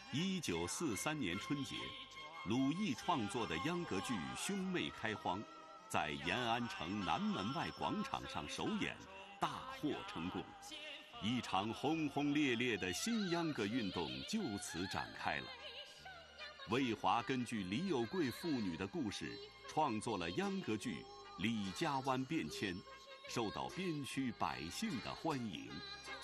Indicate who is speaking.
Speaker 1: 1943年春节，鲁艺创作的秧歌剧《兄妹开荒》在延安城南门外广场上首演，大获成功。一场轰轰烈烈的新秧歌运动就此展开了。魏华根据李有贵父女的故事，创作了秧歌剧《李家湾变迁》，受到边区百姓的欢迎。